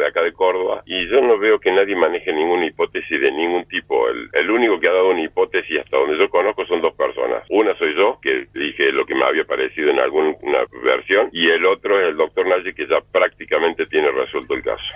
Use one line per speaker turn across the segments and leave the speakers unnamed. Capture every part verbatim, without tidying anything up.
acá de Córdoba, y yo no veo que nadie maneje ninguna hipótesis de ningún tipo. El, el único que ha dado una hipótesis hasta donde yo conozco son dos personas. Una soy yo, que dije lo que me había parecido en alguna versión, y el otro es el doctor Naye, que ya prácticamente tiene resuelto el caso.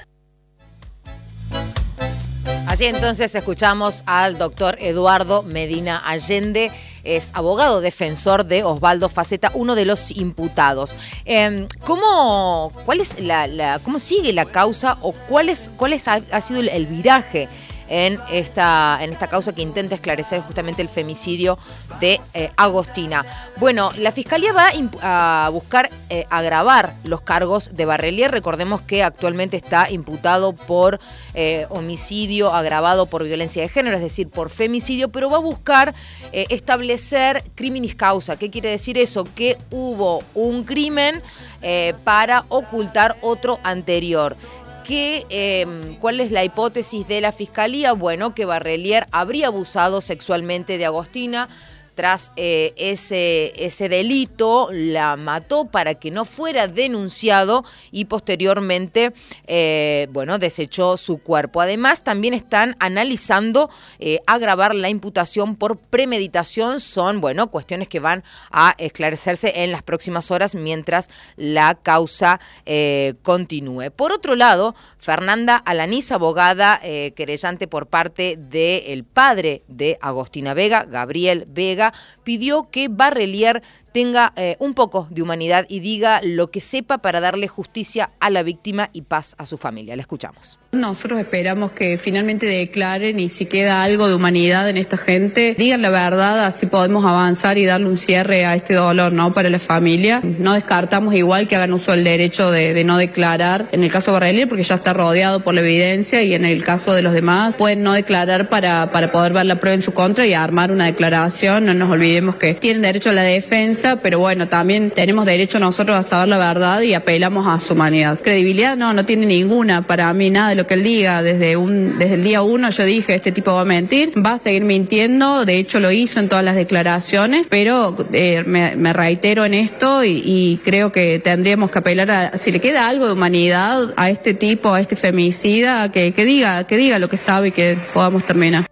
Allí entonces escuchamos al doctor Eduardo Medina Allende, es abogado defensor de Osvaldo Faceta, uno de los imputados. Eh, ¿cómo, cuál es la, la, ¿Cómo sigue la causa o cuál, es, cuál es, ha, ha sido el, el viraje en esta, en esta causa que intenta esclarecer justamente el femicidio de eh, Agostina? Bueno, la Fiscalía va a buscar eh, agravar los cargos de Barrelier. Recordemos que actualmente está imputado por eh, homicidio agravado por violencia de género, es decir, por femicidio, pero va a buscar eh, establecer criminis causa. ¿Qué quiere decir eso? Que hubo un crimen eh, para ocultar otro anterior. Que, eh, ¿Cuál es la hipótesis de la Fiscalía? Bueno, que Barrelier habría abusado sexualmente de Agostina. Tras eh, ese, ese delito, la mató para que no fuera denunciado y posteriormente, eh, bueno, desechó su cuerpo. Además, también están analizando eh, agravar la imputación por premeditación. Son, bueno, cuestiones que van a esclarecerse en las próximas horas mientras la causa eh, continúe. Por otro lado, Fernanda Alanís, abogada eh, querellante por parte del padre de Agostina Vega, Gabriel Vega, pidió que Barrelier tenga eh, un poco de humanidad y diga lo que sepa para darle justicia a la víctima y paz a su familia. La escuchamos.
Nosotros esperamos que finalmente declaren y si queda algo de humanidad en esta gente, digan la verdad, así podemos avanzar y darle un cierre a este dolor, ¿no?, para la familia. No descartamos igual que hagan uso del derecho de, de no declarar en el caso de Barrelier, porque ya está rodeado por la evidencia, y en el caso de los demás pueden no declarar para, para poder ver la prueba en su contra y armar una declaración. No nos olvidemos que tienen derecho a la defensa, pero bueno, también tenemos derecho nosotros a saber la verdad y apelamos a su humanidad. Credibilidad no, no tiene ninguna para mí, nada de lo que él diga. Desde un desde el día uno yo dije, este tipo va a mentir, va a seguir mintiendo, de hecho lo hizo en todas las declaraciones, pero eh, me, me reitero en esto y, y creo que tendríamos que apelar a, si le queda algo de humanidad a este tipo, a este femicida, que, que diga, que diga lo que sabe y que podamos terminar.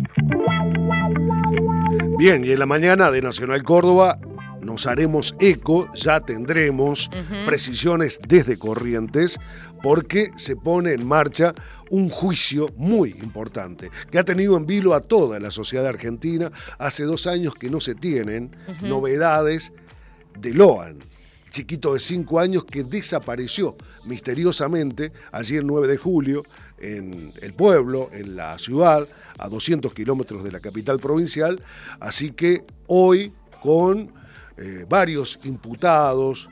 Bien, y en la mañana de Nacional Córdoba nos haremos eco, ya tendremos uh-huh. precisiones desde Corrientes, porque se pone en marcha un juicio muy importante que ha tenido en vilo a toda la sociedad argentina. Hace dos años que no se tienen uh-huh. novedades de Loan, chiquito de cinco años que desapareció misteriosamente allí el nueve de julio en el pueblo, en la ciudad, a doscientos kilómetros de la capital provincial. Así que hoy, con eh, varios imputados,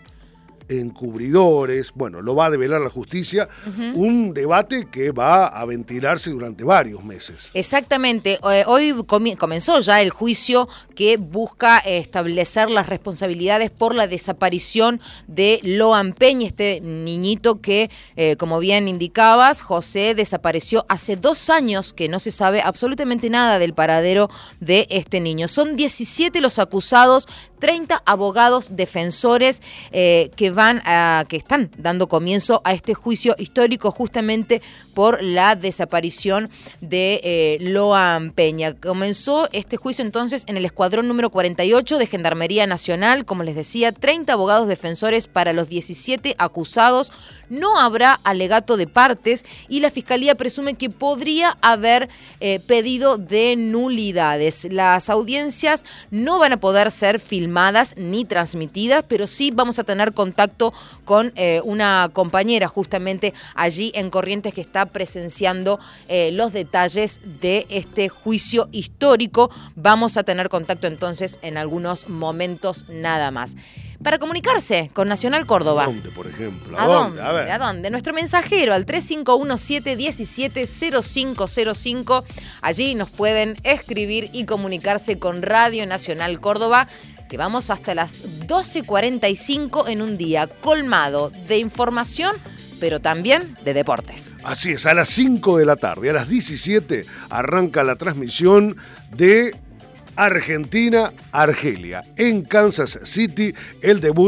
encubridores, bueno, lo va a develar la justicia, uh-huh. un debate que va a ventilarse durante varios meses.
Exactamente, eh, hoy com- comenzó ya el juicio que busca establecer las responsabilidades por la desaparición de Loan Peña, este niñito que, eh, como bien indicabas, José, desapareció hace dos años, que no se sabe absolutamente nada del paradero de este niño. Son diecisiete los acusados, treinta abogados defensores eh, que van a, que están dando comienzo a este juicio histórico justamente por la desaparición de eh, Loan Peña. Comenzó este juicio entonces en el escuadrón número cuarenta y ocho de Gendarmería Nacional, como les decía, treinta abogados defensores para los diecisiete acusados. No habrá alegato de partes y la Fiscalía presume que podría haber eh, pedido de nulidades. Las audiencias no van a poder ser filmadas ni transmitidas, pero sí vamos a tener contacto con eh, una compañera justamente allí en Corrientes que está presenciando eh, los detalles de este juicio histórico. Vamos a tener contacto entonces en algunos momentos nada más. Para comunicarse con Nacional Córdoba.
¿A dónde, por ejemplo?
¿A, ¿A dónde? A ver. ¿A dónde? Nuestro mensajero al tres cinco uno siete uno siete cero cinco cero cinco. Allí nos pueden escribir y comunicarse con Radio Nacional Córdoba, que vamos hasta las doce cuarenta y cinco en un día colmado de información, pero también de deportes.
Así es, a las cinco de la tarde, a las diecisiete, arranca la transmisión de Argentina-Argelia. En Kansas City, el debut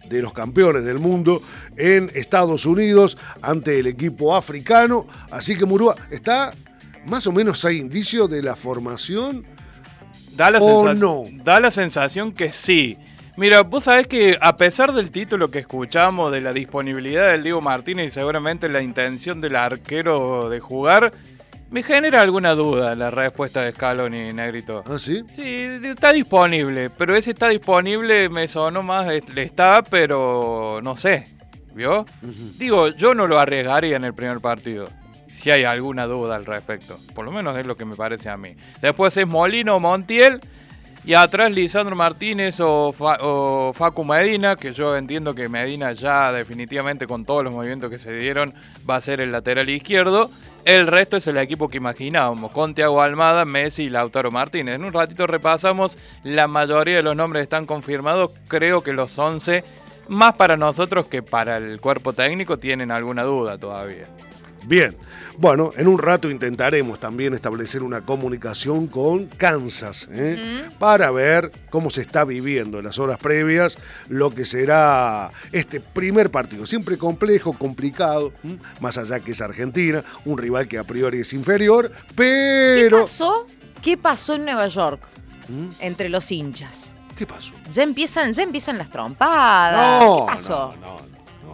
de los campeones del mundo en Estados Unidos ante el equipo africano. Así que Murúa, ¿está más o menos hay indicios de la formación
da la
o
sensa-
no?
Da la sensación que sí. Mira, vos sabés que a pesar del título que escuchamos, de la disponibilidad del Diego Martínez y seguramente la intención del arquero de jugar, me genera alguna duda la respuesta de Scaloni, Negrito.
¿Ah, sí?
Sí, está disponible, pero ese está disponible me sonó más, está, pero no sé, ¿vio? Uh-huh. Digo, yo no lo arriesgaría en el primer partido, si hay alguna duda al respecto, por lo menos es lo que me parece a mí. Después es Molino o Montiel, y atrás Lisandro Martínez o, Fa, o Facu Medina, que yo entiendo que Medina ya definitivamente con todos los movimientos que se dieron va a ser el lateral izquierdo. El resto es el equipo que imaginábamos, con Thiago Almada, Messi y Lautaro Martínez. En un ratito repasamos, la mayoría de los nombres están confirmados, creo que los once, más para nosotros que para el cuerpo técnico, tienen alguna duda todavía.
Bien, bueno, en un rato intentaremos también establecer una comunicación con Kansas, ¿eh? uh-huh. para ver cómo se está viviendo en las horas previas lo que será este primer partido. Siempre complejo, complicado, ¿eh? más allá que es Argentina, un rival que a priori es inferior, pero...
¿Qué pasó? ¿Qué pasó en Nueva York ¿Mm? entre los hinchas?
¿Qué pasó?
Ya empiezan, ya empiezan las trompadas.
No,
¿Qué pasó?
No, no.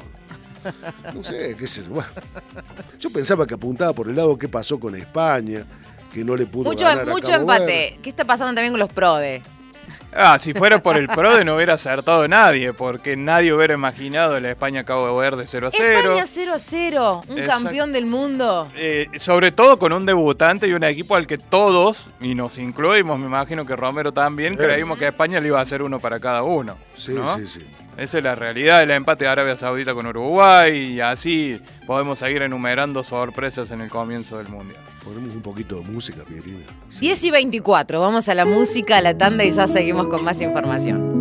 No sé, qué sé yo. Bueno, yo pensaba que apuntaba por el lado qué pasó con España, que no le pudo
mucho,
ganar a
Mucho
Cabo
empate.
Verde.
¿Qué está pasando también con los PRODE?
Ah, si fuera por el PRODE no hubiera acertado nadie, porque nadie hubiera imaginado la España-Cabo Verde cero a cero.
España cero a cero, un Exacto. campeón del mundo.
Eh, sobre todo con un debutante y un equipo al que todos, y nos incluimos, me imagino que Romero también, eh. creímos que España le iba a hacer uno para cada uno.
Sí,
¿no?
sí, sí.
Esa es la realidad del empate de Arabia Saudita con Uruguay y así podemos seguir enumerando sorpresas en el comienzo del Mundial.
Ponemos un poquito de música, Pierina. Sí.
diez y veinticuatro, vamos a la música, a la tanda y ya seguimos con más información.